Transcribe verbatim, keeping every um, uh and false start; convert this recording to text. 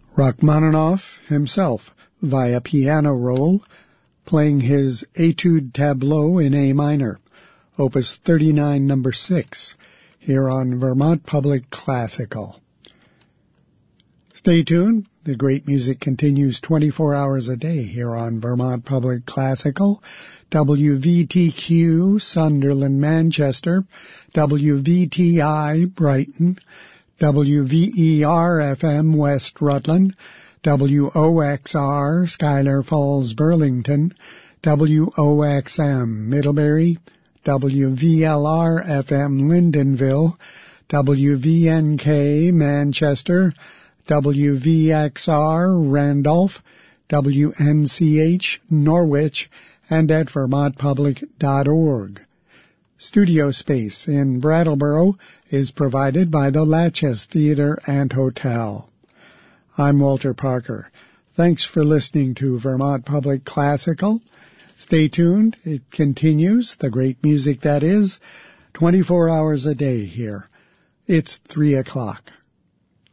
Rachmaninoff himself, via piano roll, playing his Etude Tableau in A minor, Opus thirty-nine, number six, here on Vermont Public Classical. Stay tuned. The great music continues twenty-four hours a day here on Vermont Public Classical. W V T Q, Sunderland, Manchester, W V T I, Brighton, W V E R F M, West Rutland, W O X R, Schuyler Falls, Burlington, W O X M, Middlebury, W V L R F M, Lyndonville, W V N K, Manchester, W V X R, Randolph, W N C H, Norwich, and at vermont public dot org. Studio space in Brattleboro is provided by the Latches Theater and Hotel. I'm Walter Parker. Thanks for listening to Vermont Public Classical. Stay tuned. It continues, the great music that is, twenty-four hours a day here. It's three o'clock.